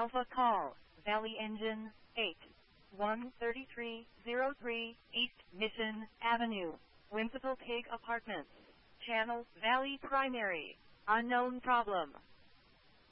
Alpha Call, Valley Engine, 8-13303, East Mission Avenue, Whimsical Pig Apartments, Channel Valley Primary, unknown problem.